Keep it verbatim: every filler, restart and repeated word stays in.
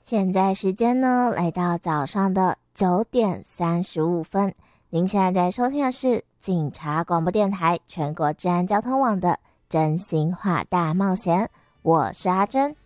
现在时间呢来到早上的九点三十五分，您现在在收听的是警察广播电台全国治安交通网的真心话大冒险，我是阿珍。